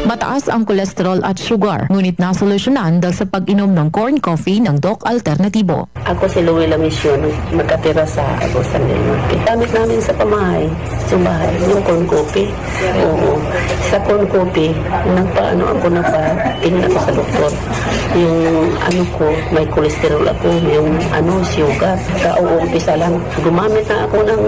Mataas ang kolesterol at sugar, ngunit nasolusyonan dahil sa pag-inom ng corn coffee ng Doc Alternatibo. Ako si Luella Mission, magkatira sa Agosan del Norte. Gamit namin sa pamahay, sa bahay, yung corn coffee. Oo. Sa corn coffee, tingin ako sa doktor. Yung ko, may kolesterol ako, yung sugar. Kauumpisa lang. Gumamit na ako ng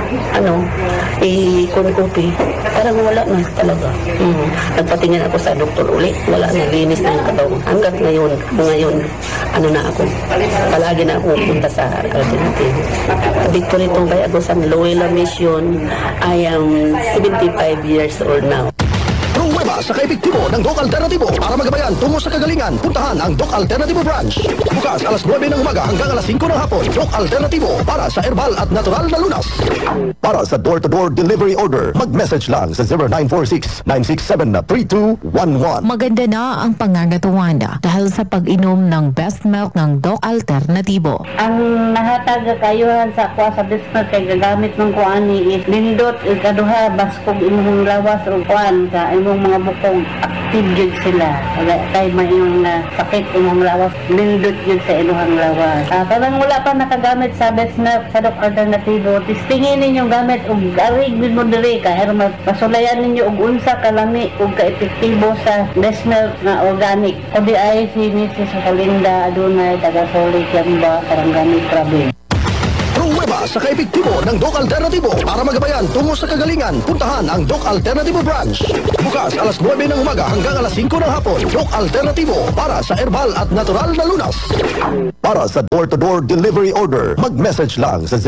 corn coffee. Parang wala na talaga. Nagpatingin ako sa doktor ulit. Wala na, linis na yung katawan. Hanggang ngayon, na ako. Palagi na ako punta sa Alternatibo. Dito nito kay Agosan Luella Mission, I am 75 years old now. Pruweba sa kaepektibo ng Doc Alternatibo para magabayan tungo sa kagalingan. Puntahan ang Doc Alternatibo branch. Bukas alas 9 ng umaga hanggang alas 5 ng hapon. Doc Alternatibo para sa herbal at natural na lunas. Para sa door-to-door delivery order, mag-message lang sa 0946-967-3211. Maganda na ang pangangatuan dahil sa pag-inom ng best milk ng Doc Alternatibo. Ang nahatag kayuhan sa kuha sa business kay gagamit ng kuani is lindot ikaduha baskog imong lawas o kuan sa imong mga bukog active jud sila kay may imong sakit imong lawas lindot jud sa iluhang lawas. Parang wala pa nakagamit sa best milk sa Doc Alternatibo, tistingin ninyo gamit og arig gud mo diri ka aron masulayan ninyo og unsa kalami ug ka-epektibo sa best milk na organic. Kodi ay si Mrs. Kalinda adunay taga-Solid Yamba Sarangani Province. Pruweba sa kaepektibo ng Doc Alternatibo para magabayan tungo sa kagalingan. Puntahan ang Doc Alternatibo branch. Bukas alas 9 ng umaga hanggang alas 5 ng hapon. Doc Alternatibo para sa herbal at natural na lunas. Para sa door-to-door delivery order, mag-message lang sa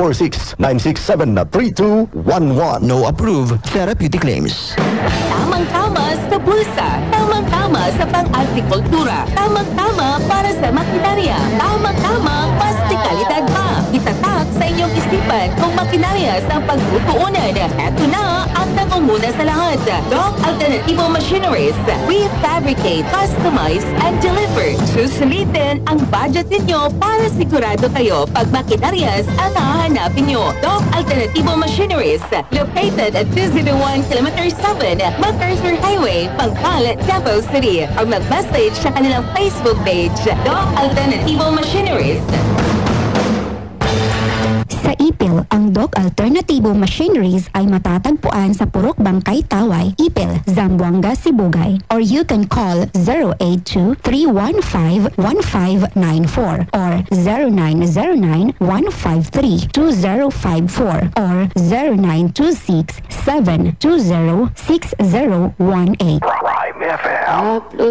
0946-967-3211. No approved therapeutic claims. Tamang-tama sa bulsa, tamang-tama sa pang-agrikultura, tamang-tama para sa makinarya, tamang-tama pastikalidad pa. Itatak sa inyong isipan kung makinarya sa pagtutuunan. Eto na ang nangunguna sa lahat. Doc Alternatibo Machineries. We fabricate, customize, and deliver. Susulitin ang budget ninyo para sigurado kayo pag makinarias ang hahanapin nyo. Doc Alternatibo Machineries. Located at 201 km 7 MacArthur Highway, Pangkal, Davao City. Or mag-message sa kanilang Facebook page, Doc Alternativo Machineries. Sa Ipil, ang Doc Alternatibo Machineries ay matatagpuan sa Purok Bangkay Taway, Ipil, Zamboanga, Sibugay. Or you can call 082-315-1594 or 0909-153-2054 or 0926-720-6018. Prime FM.